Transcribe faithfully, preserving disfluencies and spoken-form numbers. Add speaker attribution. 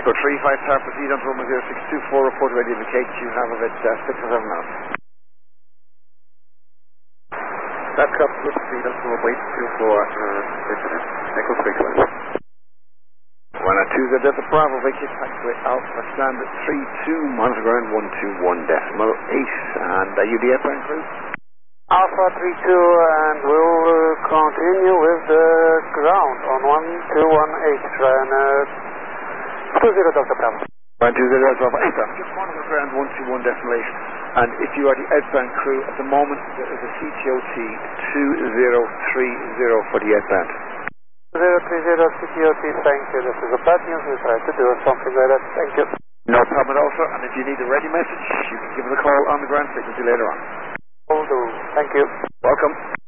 Speaker 1: Echo three five, star, proceed on to runway zero six two four, report ready to indicate you have of it uh, six or seven minutes.
Speaker 2: That's up, good proceed on to runway two four, uh, Echo three five.
Speaker 1: one oh two, Delta Bravo, vacate taxiway Alpha, stand at three two, monitor ground one two one decimal eight, and are you the airplane crew?
Speaker 3: Alpha three two, and we'll uh, continue with the ground on one two one eight, and uh, two zero Delta Bravo.
Speaker 1: one two zero Delta Bravo, eight, just monitor ground one two one decimal eight, and if you are the outbound crew, at the moment there is a C T O T two zero three zero for the outbound.
Speaker 3: zero three zero C T O T, thank you. This is a bad news, we try to do something like that, thank you.
Speaker 1: No problem at all, sir, and if you need a ready message, you can give us a call on the ground frequency later on.
Speaker 3: Will do, thank you.
Speaker 1: Welcome.